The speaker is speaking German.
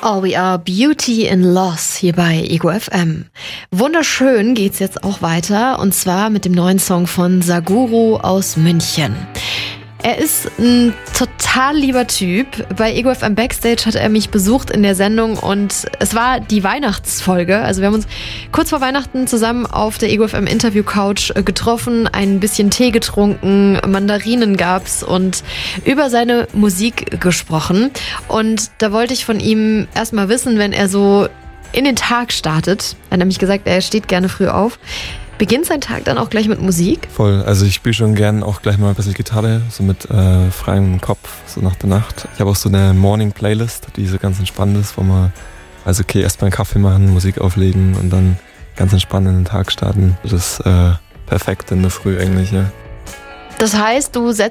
Oh, we are beauty in loss hier bei Ego FM. Wunderschön geht's jetzt auch weiter und zwar mit dem neuen Song von Saguru aus München. Er ist ein total lieber Typ. Bei Ego FM Backstage hat er mich besucht in der Sendung und es war die Weihnachtsfolge. Also wir haben uns kurz vor Weihnachten zusammen auf der Ego FM Interview Couch getroffen, ein bisschen Tee getrunken, Mandarinen gab's und über seine Musik gesprochen. Und da wollte ich von ihm erstmal wissen, wenn er so in den Tag startet. Er hat nämlich gesagt, er steht gerne früh auf. Beginnt sein Tag dann auch gleich mit Musik? Voll, also ich spiele schon gern auch gleich mal ein bisschen Gitarre, so mit freiem Kopf, so nach der Nacht. Ich habe auch so eine Morning-Playlist, die so ganz entspannt ist, wo man, also okay, erstmal einen Kaffee machen, Musik auflegen und dann ganz entspannt in den Tag starten. Das ist perfekt in der Früh eigentlich, ja. Das heißt, du setzt